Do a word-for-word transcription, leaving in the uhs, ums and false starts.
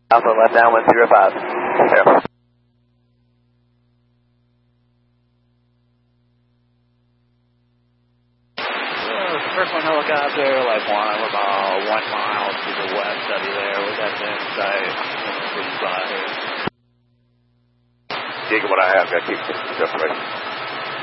Alpha left down one zero five. Yeah. First one helicopter, like one, we're about one mile to the west of you there. We got the insight. Pretty spot here. Digging what I have, got to keep separation.